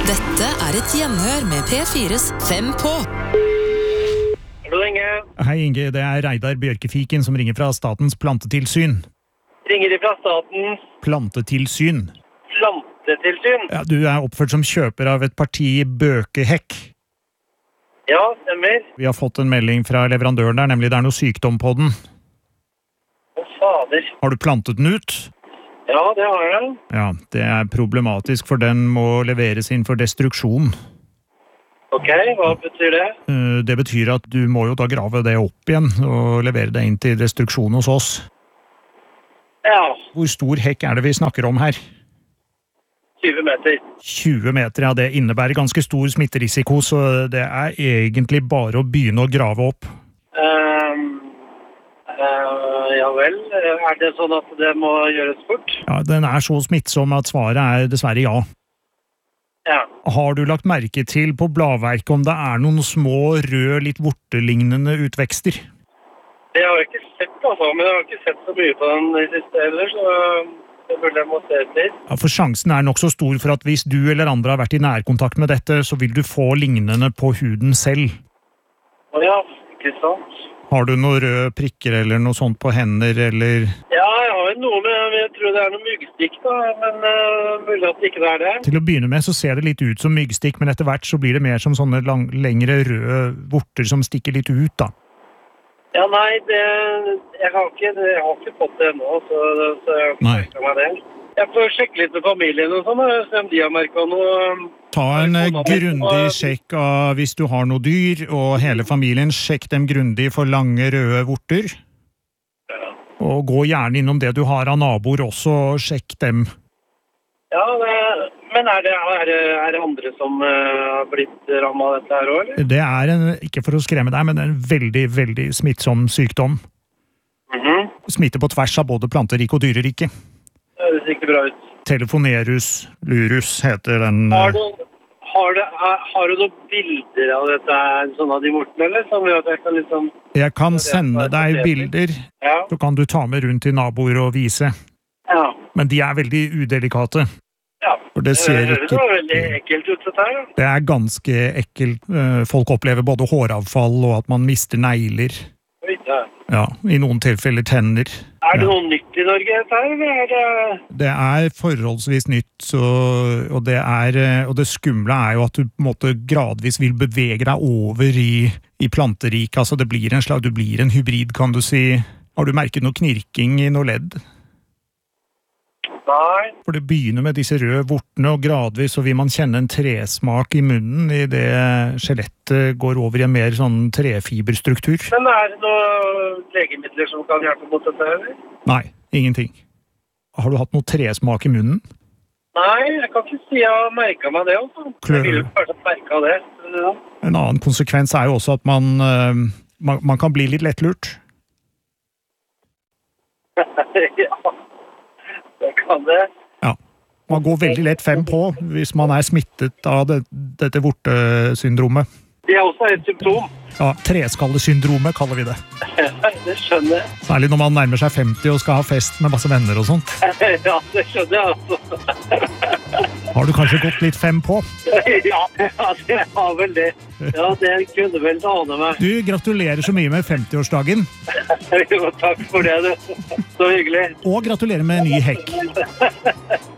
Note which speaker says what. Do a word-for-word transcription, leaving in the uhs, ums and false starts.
Speaker 1: Dette er et gjenhør med P fires Fem på.
Speaker 2: Hallo Inge.
Speaker 3: Hei Inge, det er Reidar Bjørkefiken som ringer fra Statens plantetilsyn.
Speaker 2: Ringer de fra Statens
Speaker 3: Plantetilsyn.
Speaker 2: plantetilsyn?
Speaker 3: Ja, du er oppført som kjøper av et parti bøkehekk.
Speaker 2: Ja, stemmer.
Speaker 3: Vi har fått en melding fra leverandøren der, nemlig det er noe sykdom på den.
Speaker 2: Å fader.
Speaker 3: Har du plantet den ut?
Speaker 2: Ja, det har jeg.
Speaker 3: Ja, det er problematisk, for den må leveres inn for destruksjon.
Speaker 2: Ok, hva betyr det?
Speaker 3: Eh, Det betyr at du må jo da grave det opp igjen og levere det inn til destruksjon hos oss.
Speaker 2: Ja,
Speaker 3: Hvor stor hekk er det vi snakker om her?
Speaker 2: tjue meter.
Speaker 3: tjue meter, ja, det innebærer ganske stor smitterisiko, så det er egentlig bare å begynne å grave opp.
Speaker 2: Ehm, eh, ja vel, er det sånn at det må gjøres fort?
Speaker 3: Ja, den er så smittsom at svaret er dessverre ja.
Speaker 2: Ja.
Speaker 3: Har du lagt merke til på bladverket om det er noen små, rød, litt vortelignende utvekster?
Speaker 2: Det har jeg ikke sett, altså, men jeg har ikke sett så mye på den i siste heller, så det burde jeg må se etter.
Speaker 3: Ja, for sjansen er nok så stor for at hvis du eller andre har vært i nærkontakt med dette, så vil du få lignende på huden selv.
Speaker 2: Å ja, ikke sant.
Speaker 3: Har du noen røde prikker eller noe sånt på hender, eller...
Speaker 2: Ja, jeg har jo noe med, jeg tror det er noe myggstikk da, men uh, mulig at det ikke er det.
Speaker 3: Til å begynne med så ser det litt ut som myggstikk, men etter hvert så blir det mer som sånne lang, lengre røde vorter som stikker litt ut da.
Speaker 2: Ja, nei, det, jeg, har ikke, jeg har ikke fått det ennå, så, så jeg
Speaker 3: Nei.
Speaker 2: merker meg det. Jeg får sjekke litt med familien og sånn, og se om de har merket noe.
Speaker 3: Ta en eh, grundig sjekk av hvis du har noe dyr, og hele familien, sjekk dem grundig for lange røde vorter.
Speaker 2: Ja,
Speaker 3: Og gå gjerne innom det du har av naboer også, og sjekk dem.
Speaker 2: ja det, men er det, er, det, er det andre som uh, har blitt rammet av dette her også, eller?
Speaker 3: Det er en, ikke for å skremme deg, men det er en veldig, veldig smittsom sykdom.
Speaker 2: Mhm.
Speaker 3: Smitter på tvers av både planterike og dyrerike.
Speaker 2: Det høres ikke bra ut.
Speaker 3: Telefonerus lurus heter den.
Speaker 2: Har du, har, du, har, har du noen bilder av dette, sånn av de vortene, eller? Som gjør at jeg kan liksom...
Speaker 3: Jeg kan sende deg bilder,
Speaker 2: Ja,
Speaker 3: så kan du ta med rundt til naboer og vise.
Speaker 2: ja.
Speaker 3: Men de er veldig udelikate.
Speaker 2: Ja,
Speaker 3: For det ser
Speaker 2: høres
Speaker 3: ikke...
Speaker 2: jo veldig ekkelt ut dette her.
Speaker 3: Det er ganske ekkelt. Eh, Folk opplever både håravfall og at man mister negler.
Speaker 2: Oi, da.
Speaker 3: Ja, i noen tilfeller tenner.
Speaker 2: Er det
Speaker 3: Ja.
Speaker 2: noe nytt i Norge dette her, eller er det...
Speaker 3: Det er forholdsvis nytt, så, og, det er, eh, og det skumle er jo at du på en måte gradvis vil bevege deg over i, i planteriket. Altså det blir en slag, du blir en hybrid, kan du si. Har du merket noe knirking i noe ledd?
Speaker 2: Nei.
Speaker 3: For det begynner med disse røde vortene, og gradvis så vil man kjenne en tresmak i munnen i det skjelettet går over i en mer sånn trefiberstruktur.
Speaker 2: Men er det noen legemidler som kan hjelpe mot dette her, eller?
Speaker 3: Nei, ingenting. Har du hatt noe tresmak i munnen?
Speaker 2: Nei, jeg kan ikke si jeg har merket meg det, altså.
Speaker 3: Klø-
Speaker 2: Jeg vil jo kanskje merke det. Ja.
Speaker 3: En annen konsekvens er jo også at man, eh, man, man kan bli litt lettlurt.
Speaker 2: Ja, det kan det.
Speaker 3: Ja. Man går veldig lett fem på hvis man er smittet av det, dette vortesyndromet.
Speaker 2: Det er også et symptom.
Speaker 3: Ja, treskallesyndromet kaller vi det.
Speaker 2: Det skjønner jeg.
Speaker 3: Særlig når man nærmer seg femti og skal ha fest med masse venner og sånt.
Speaker 2: Ja, det skjønner jeg altså.
Speaker 3: Har du kanskje gått litt fem på?
Speaker 2: Ja, ja, det har vel det. Ja, det kunne vel ane meg.
Speaker 3: Du, gratulerer så mye med femtiårsdagen.
Speaker 2: Jo, takk for det, du. Så hyggelig.
Speaker 3: Og gratulerer med en ny hekk.